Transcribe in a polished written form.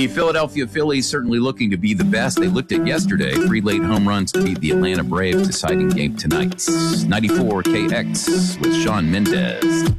The Philadelphia Phillies certainly looking to be the best. They looked at yesterday. 3 late home runs to beat the Atlanta Braves, deciding game tonight. 94 KX with Sean Mendez.